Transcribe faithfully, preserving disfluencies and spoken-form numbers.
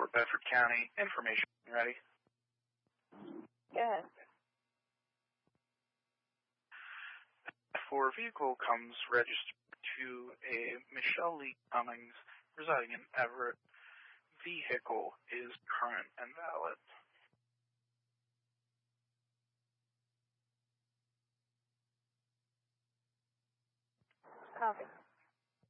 for Bedford County information. Ready? Good. For vehicle comes registered to a Michelle Lee Cummings residing in Everett. Vehicle is current and valid. Copy.